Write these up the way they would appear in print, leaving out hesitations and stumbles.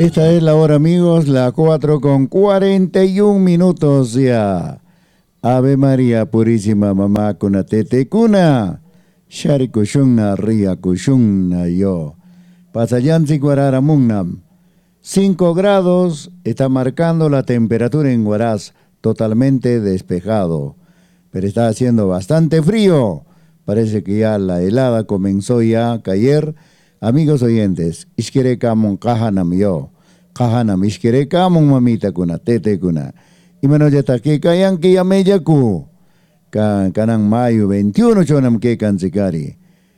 Esta es la hora, amigos, la 4:41 ya. Ave María Purísima, mamá cuna tete cuna. Shari kushunna ria kushunna yo. Pasayansi Guararamunam. 5 grados está marcando la temperatura en Huaraz, totalmente despejado. Pero está haciendo bastante frío. Parece que ya la helada comenzó ya a caer. Amigos oyentes, ishkerekamon kahanam yo. Kahanam ishkerekamon mamita kuna, tete kuna. Y menos ya que kayan que ya meyaku. Kanan mayo 21 chonam que kansikari.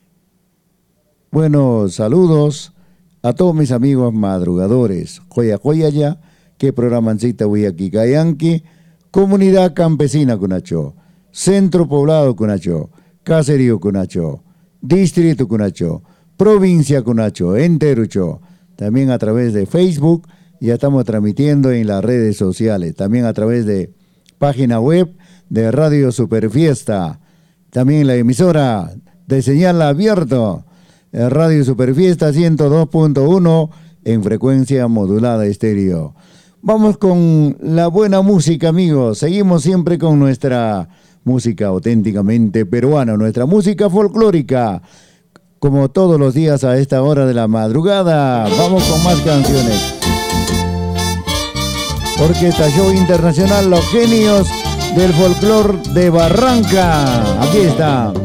Bueno, saludos a todos mis amigos madrugadores. Joya joya ya, que programancita voy aquí kayanki. Comunidad campesina kunacho. Centro poblado kunacho. Caserío kunacho. Distrito kunacho. Provincia kunacho. Enterucho. También a través de Facebook. Ya estamos transmitiendo en las redes sociales. También a través de página web de Radio Superfiesta. También la emisora de señal abierto. Radio Superfiesta 102.1 en frecuencia modulada estéreo. Vamos con la buena música, amigos. Seguimos siempre con nuestra música auténticamente peruana, nuestra música folclórica. Como todos los días a esta hora de la madrugada, vamos con más canciones. Orquesta Show Internacional, los genios del folclor de Barranca. Aquí está.